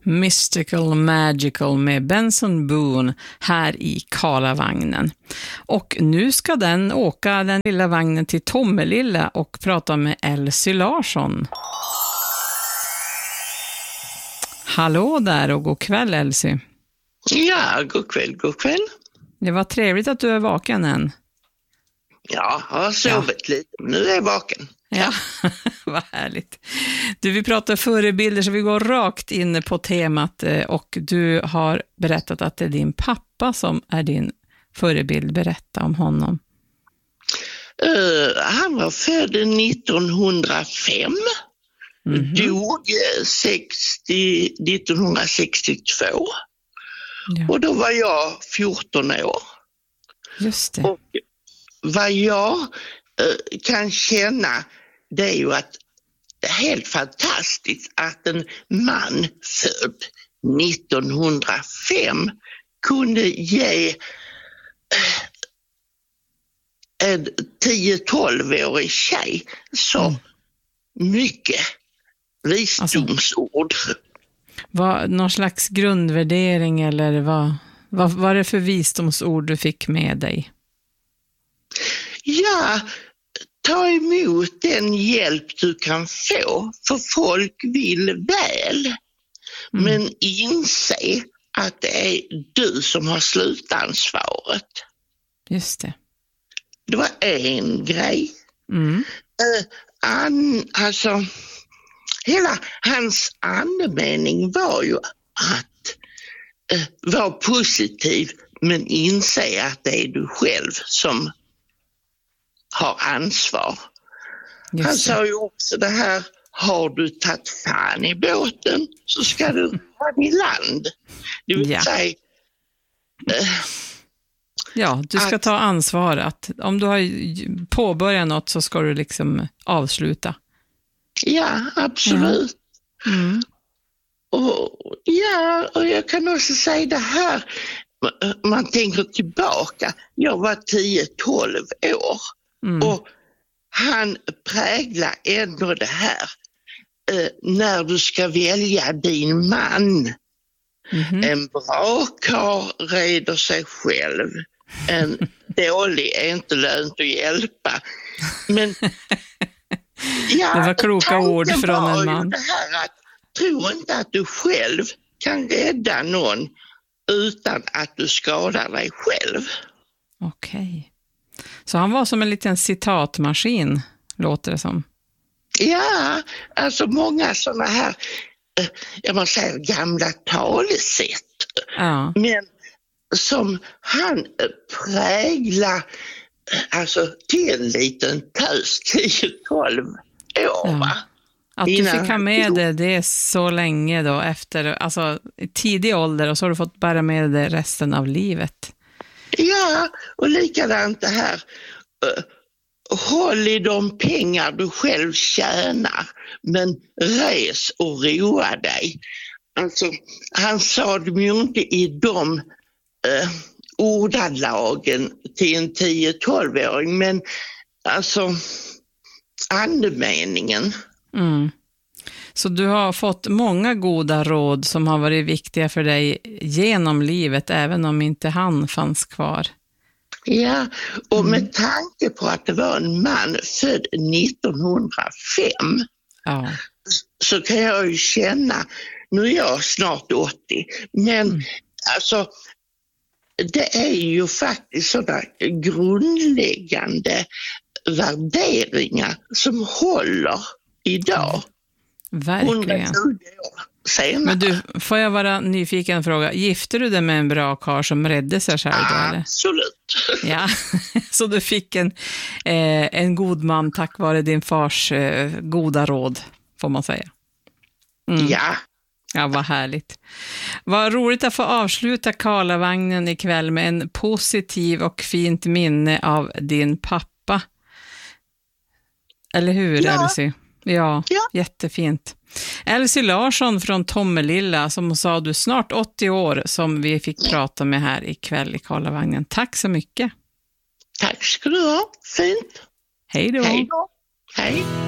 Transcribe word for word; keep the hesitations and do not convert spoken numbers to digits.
Mystical Magical med Benson Boone här i Karlavagnen. Och nu ska den åka den lilla vagnen till Tomelilla och prata med Elsie Larsson. Hallå där och god kväll, Elsie. Ja, god kväll, god kväll. Det var trevligt att du är vaken än. Ja, jag har sovit ja. lite, men nu är jag vaken. Ja, vad härligt. Du, vi pratar förebilder så vi går rakt in på temat och du har berättat att det är din pappa som är din förebild. Berätta om honom. Uh, han var född nittonhundrafem, mm-hmm. dog sextio, nittonhundrasextiotvå ja. Och då var jag fjorton år. Just det. Och vad jag uh, kan känna, det är ju att det är helt fantastiskt att en man född nittonhundrafem kunde ge en tio-tolv-årig tjej så mm. mycket visdomsord. Alltså, vad, någon slags grundvärdering eller vad, vad var det för visdomsord du fick med dig? Ja, ta emot den hjälp du kan få, för folk vill väl. Mm. Men inse att det är du som har slutansvaret. Just det. Det var en grej. Mm. Uh, an, alltså, hela hans andemening var ju att uh, vara positiv men inse att det är du själv som har ansvar. Just Han sa ju också det här, har du tagit fan i båten så ska du ha i land. Det vill ja. säga... Uh, Ja, du ska att, ta ansvar att om du har påbörjat något så ska du liksom avsluta. Ja, absolut. Ja. Mm. Och, ja, och jag kan också säga det här, man tänker tillbaka, jag var tio tolv år mm. och han präglar ändå det här, eh, när du ska välja din man. Mm-hmm. En bra karl reder sig själv. En dålig är inte lönt att hjälpa. Men ja, det var kloka ord från en man. Det här att, tro inte att du själv kan rädda någon utan att du skadar dig själv. Okej. Så han var som en liten citatmaskin, låter det som. Ja, alltså många sådana här, jag måste säga, gamla talesätt. Ja. Men som han präglar, alltså till en liten tös, tio tolv år, ja. va? Att du fick ha med det, det är så länge då, efter, alltså i tidig ålder, och så har du fått bära med det resten av livet. Ja, och likadant det här, uh, håll i de pengar du själv tjänar, men res och roa dig. Alltså, han sa det ju inte i de uh, ordalagen till en tio tolv-åring, men alltså andemeningen. Mm. Så du har fått många goda råd som har varit viktiga för dig genom livet, även om inte han fanns kvar. Ja, och mm. med tanke på att det var en man född nittonhundrafem, ja. så kan jag ju känna, nu är jag snart åttio, men mm. alltså det är ju faktiskt sådana grundläggande värderingar som håller idag. Verkligen. Men du, får jag vara nyfiken och fråga, gifte du dig med en bra karl som räddade sig själv då, eller? Absolut. Ja, så du fick en, eh, en god man tack vare din fars eh, goda råd, får man säga. Mm. Ja. Ja, vad härligt. Vad roligt att få avsluta Karlavagnen ikväll med en positiv och fint minne av din pappa. Eller hur, ja. Elsie? Ja, ja, jättefint. Elsie Larsson från Tomelilla, som sa du snart åttio år, som vi fick prata med här ikväll i Karlavagnen. Tack så mycket. Tack ska du ha. Fint. Hej då. Hej då. Hej.